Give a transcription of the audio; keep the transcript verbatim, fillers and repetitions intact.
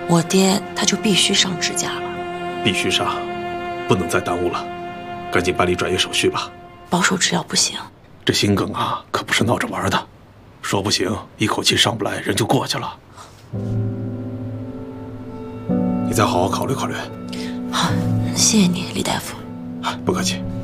我爹他就必须上支架了。 必须上，不能再耽误了，赶紧办理转移手续吧。 保守治疗不行， 这心梗啊，可不是闹着玩的，说不行，一口气上不来，人就过去了。你再好好考虑考虑。 好，谢谢你，李大夫。 不客气。